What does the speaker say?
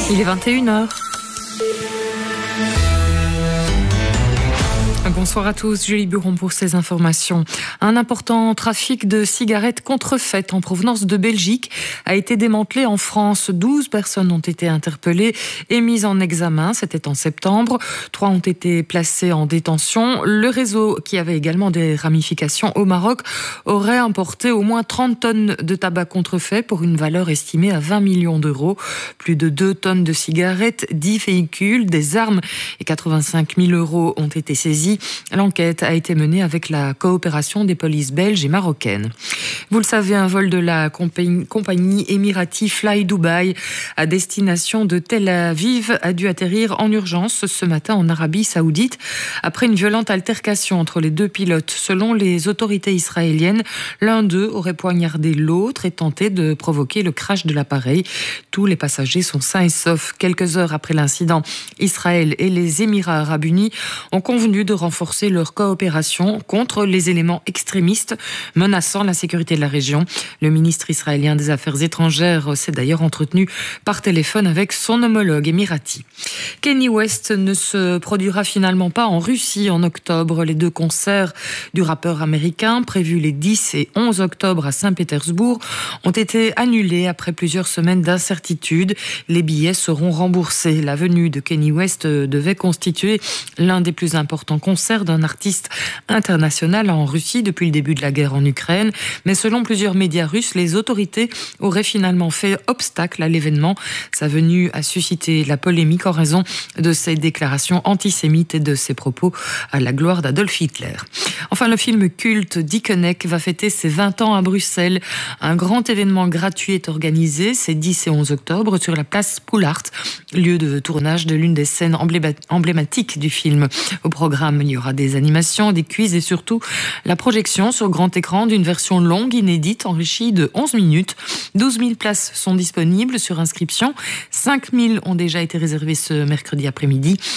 Il est 21h. Bonsoir à tous, Julie Buron pour ces informations. Un important trafic de cigarettes contrefaites en provenance de Belgique a été démantelé en France. 12 personnes ont été interpellées et mises en examen. C'était en septembre. 3 ont été placées en détention. Le réseau, qui avait également des ramifications au Maroc, aurait importé au moins 30 tonnes de tabac contrefait pour une valeur estimée à 20 millions d'euros. Plus de 2 tonnes de cigarettes, 10 véhicules, des armes et 85 000 euros ont été saisis. L'enquête a été menée avec la coopération des polices belges et marocaines. Vous le savez, un vol de la compagnie Emirati Fly Dubai à destination de Tel Aviv a dû atterrir en urgence ce matin en Arabie Saoudite après une violente altercation entre les deux pilotes. Selon les autorités israéliennes, l'un d'eux aurait poignardé l'autre et tenté de provoquer le crash de l'appareil. Tous les passagers sont sains et saufs. Quelques heures après l'incident, Israël et les Émirats arabes unis ont convenu de renforcer leur coopération contre les éléments extrémistes menaçant la sécurité de la région. Le ministre israélien des Affaires étrangères s'est d'ailleurs entretenu par téléphone avec son homologue émirati. Kanye West ne se produira finalement pas en Russie en octobre. Les 2 concerts du rappeur américain, prévus les 10 et 11 octobre à Saint-Pétersbourg, ont été annulés après plusieurs semaines d'incertitude. Les billets seront remboursés. La venue de Kanye West devait constituer l'un des plus importants concerts d'un artiste international en Russie depuis le début de la guerre en Ukraine. Mais selon plusieurs médias russes, les autorités auraient finalement fait obstacle à l'événement. Sa venue a suscité la polémique en raison de ses déclarations antisémites et de ses propos à la gloire d'Adolf Hitler. Enfin, le film culte Dickeneck va fêter ses 20 ans à Bruxelles. Un grand événement gratuit est organisé ces 10 et 11 octobre sur la place Poulart, lieu de tournage de l'une des scènes emblématiques du film. Au programme, il y aura des animations, des quiz et surtout la projection sur grand écran d'une version longue, inédite, enrichie de 11 minutes. 12 000 places sont disponibles sur inscription. 5 000 ont déjà été réservées ce mercredi après-midi.